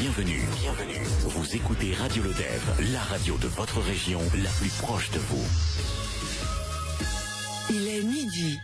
Bienvenue. Vous écoutez Radio Lodève, la radio de votre région, la plus proche de vous. Il est midi.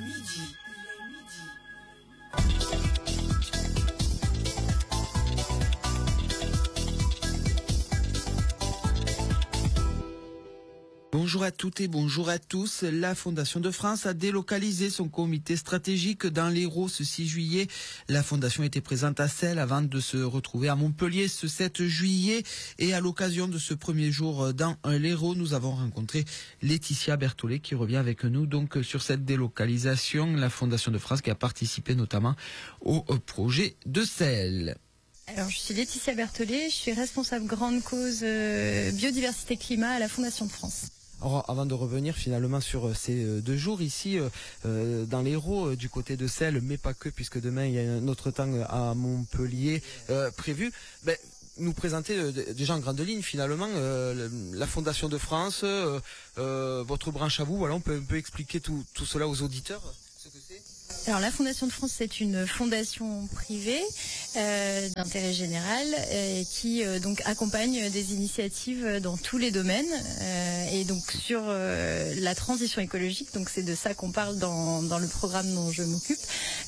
Bonjour à toutes et bonjour à tous. La Fondation de France a délocalisé son comité stratégique dans l'Hérault ce 6 juillet. La Fondation était présente à Celles avant de se retrouver à Montpellier ce 7 juillet. Et à l'occasion de ce premier jour dans l'Hérault, nous avons rencontré Laetitia Berthollet qui revient avec nous donc sur cette délocalisation. La Fondation de France qui a participé notamment au projet de Celles. Alors, je suis Laetitia Berthollet, je suis responsable grande cause biodiversité climat à la Fondation de France. Alors, avant de revenir finalement sur ces 2 jours ici dans l'Hérault du côté de Celles, mais pas que, puisque demain il y a un autre temps à Montpellier prévu, nous présenter déjà en grande ligne finalement la Fondation de France, votre branche à vous. Voilà, on peut expliquer tout cela aux auditeurs, ce que c'est. Alors la Fondation de France, c'est une fondation privée d'intérêt général qui donc accompagne des initiatives dans tous les domaines et donc sur la transition écologique. Donc c'est de ça qu'on parle dans le programme dont je m'occupe.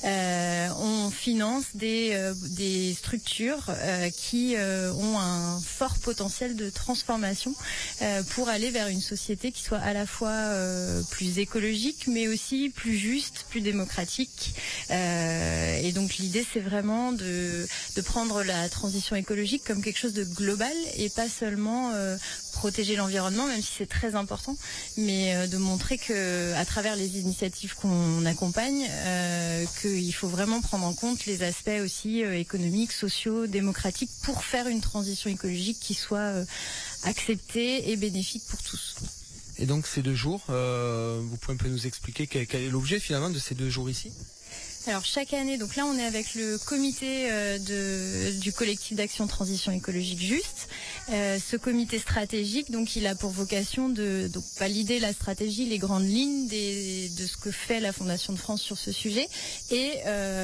On finance des structures qui ont un fort potentiel de transformation pour aller vers une société qui soit à la fois plus écologique, mais aussi plus juste, plus démocratique. Et donc l'idée c'est vraiment de prendre la transition écologique comme quelque chose de global et pas seulement protéger l'environnement, même si c'est très important, mais de montrer que à travers les initiatives qu'on accompagne, qu'il faut vraiment prendre en compte les aspects aussi économiques, sociaux, démocratiques pour faire une transition écologique qui soit acceptée et bénéfique pour tous. Et donc ces 2 jours, vous pouvez un peu nous expliquer quel est l'objet finalement de ces 2 jours ici ? Alors chaque année, donc là on est avec le comité du collectif d'action transition écologique juste. Ce comité stratégique, donc il a pour vocation de valider la stratégie, les grandes lignes de ce que fait la Fondation de France sur ce sujet et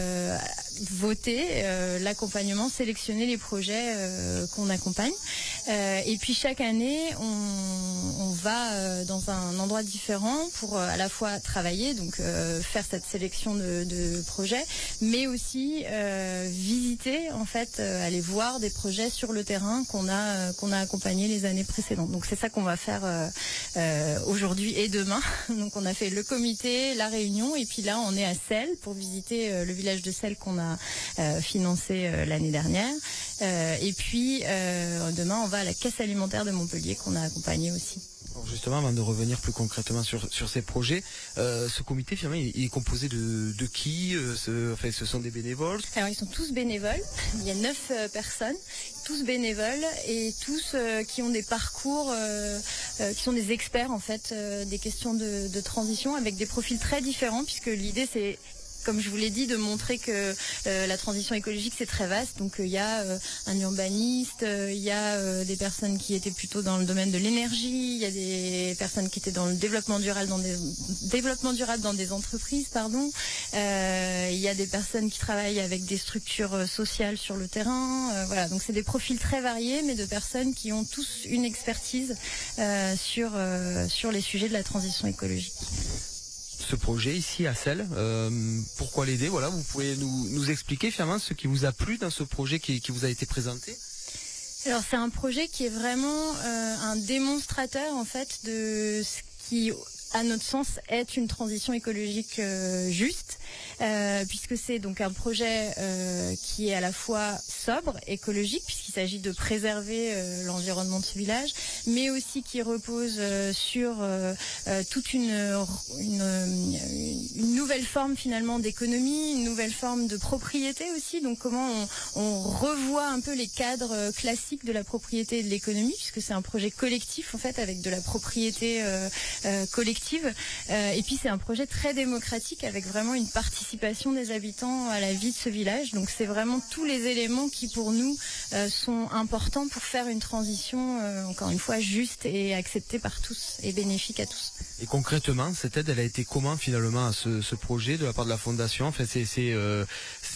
voter l'accompagnement, sélectionner les projets qu'on accompagne. Et puis chaque année on va dans un endroit différent pour à la fois travailler, donc faire cette sélection de projets, mais aussi visiter en fait, aller voir des projets sur le terrain qu'on a accompagné les années précédentes. Donc c'est ça qu'on va faire aujourd'hui et demain. Donc on a fait le comité, la réunion, et puis là on est à Celles pour visiter le village de Celles qu'on a financé l'année dernière. Et puis demain on va à la caisse alimentaire de Montpellier qu'on a accompagné aussi. Justement, avant de revenir plus concrètement sur ces projets, ce comité finalement il est composé de qui ce sont des bénévoles? Alors ils sont tous bénévoles, il y a 9 personnes, tous bénévoles et tous qui ont des parcours, qui sont des experts en fait des questions de transition avec des profils très différents, puisque l'idée c'est, comme je vous l'ai dit, de montrer que la transition écologique c'est très vaste. Donc il y a un urbaniste, il y a des personnes qui étaient plutôt dans le domaine de l'énergie, il y a des personnes qui étaient dans le développement durable dans des entreprises, pardon. Il y a des personnes qui travaillent avec des structures sociales sur le terrain. Voilà, donc c'est des profils très variés, mais de personnes qui ont tous une expertise sur les sujets de la transition écologique. Ce projet ici à Celles, pourquoi l'aider? Voilà, vous pouvez nous expliquer finalement ce qui vous a plu dans ce projet qui vous a été présenté? Alors c'est un projet qui est vraiment un démonstrateur en fait de ce qui, à notre sens, est une transition écologique juste, puisque c'est donc un projet qui est à la fois sobre, écologique, puisqu'il s'agit de préserver l'environnement de ce village, mais aussi qui repose sur toute une nouvelle forme finalement d'économie, une nouvelle forme de propriété aussi. Donc comment on revoit un peu les cadres classiques de la propriété et de l'économie, puisque c'est un projet collectif en fait avec de la propriété collective. Et puis c'est un projet très démocratique avec vraiment une participation des habitants à la vie de ce village. Donc c'est vraiment tous les éléments qui pour nous sont importants pour faire une transition encore une fois juste et acceptée par tous et bénéfique à tous. Et concrètement, cette aide, elle a été comment finalement à ce projet de la part de la Fondation? Enfin,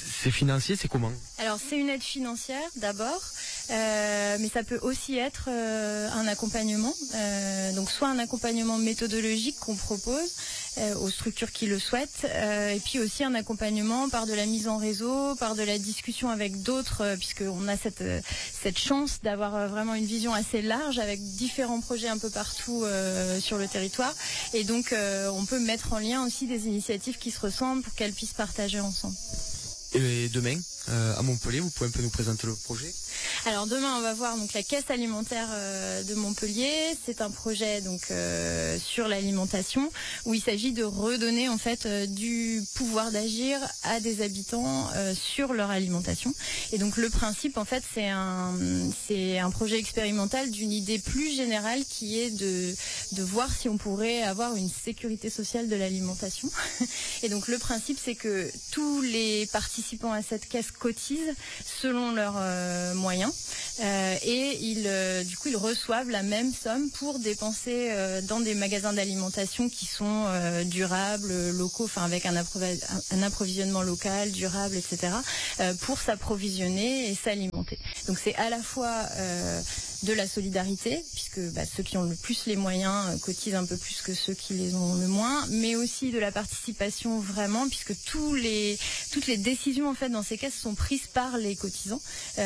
c'est financier, c'est comment? Alors c'est une aide financière d'abord, mais ça peut aussi être un accompagnement, donc soit un accompagnement méthodologique qu'on propose aux structures qui le souhaitent, et puis aussi un accompagnement par de la mise en réseau, par de la discussion avec d'autres, puisqu'on a cette chance d'avoir vraiment une vision assez large avec différents projets un peu partout sur le territoire, et donc on peut mettre en lien aussi des initiatives qui se ressemblent pour qu'elles puissent partager ensemble. Et demain, à Montpellier, vous pouvez un peu nous présenter le projet? Alors demain, on va voir donc la caisse alimentaire de Montpellier. C'est un projet donc sur l'alimentation où il s'agit de redonner en fait du pouvoir d'agir à des habitants sur leur alimentation. Et donc le principe en fait c'est un projet expérimental d'une idée plus générale qui est de voir si on pourrait avoir une sécurité sociale de l'alimentation. Et donc le principe c'est que tous les participants à cette caisse cotisent selon leurs moyens et ils reçoivent la même somme pour dépenser dans des magasins d'alimentation qui sont durables, locaux, enfin avec un approvisionnement local, durable, etc. Pour s'approvisionner et s'alimenter. Donc c'est à la fois de la solidarité, puisque ceux qui ont le plus les moyens cotisent un peu plus que ceux qui les ont le moins, mais aussi de la participation vraiment, puisque toutes les décisions en fait dans ces caisses sont prises par les cotisants.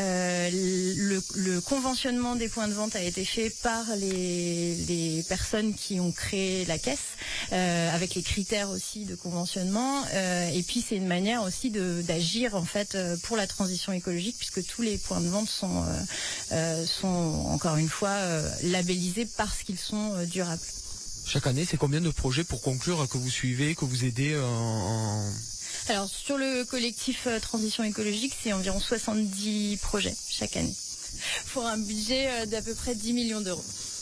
Le conventionnement des points de vente a été fait par les personnes qui ont créé la caisse, avec les critères aussi de conventionnement, et puis c'est une manière aussi d'agir en fait pour la transition écologique, puisque tous les points de vente sont encore une fois labellisés parce qu'ils sont durables. Chaque année, c'est combien de projets pour conclure que vous suivez, que vous aidez Alors sur le collectif Transition écologique, c'est environ 70 projets chaque année pour un budget d'à peu près 10 millions d'euros.